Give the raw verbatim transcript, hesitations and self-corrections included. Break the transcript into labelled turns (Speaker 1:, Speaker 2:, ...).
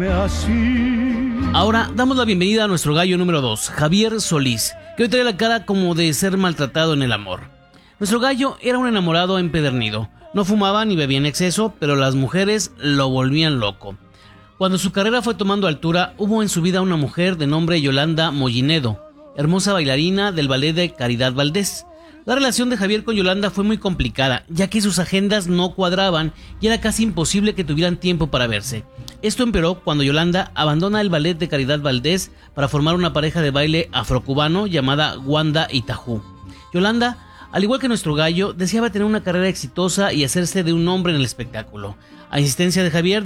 Speaker 1: Ahora damos la bienvenida a nuestro gallo número dos, Javier Solís, que hoy trae la cara como de ser maltratado en el amor. Nuestro gallo era un enamorado empedernido. No fumaba ni bebía en exceso, pero las mujeres lo volvían loco. Cuando su carrera fue tomando altura, hubo en su vida una mujer de nombre Yolanda Mollinedo, hermosa bailarina del ballet de Caridad Valdés. La relación de Javier con Yolanda fue muy complicada, ya que sus agendas no cuadraban y era casi imposible que tuvieran tiempo para verse. Esto empeoró cuando Yolanda abandona el ballet de Caridad Valdés para formar una pareja de baile afrocubano llamada Wanda y Tajú. Yolanda, al igual que nuestro gallo, deseaba tener una carrera exitosa y hacerse de un nombre en el espectáculo. A insistencia de Javier,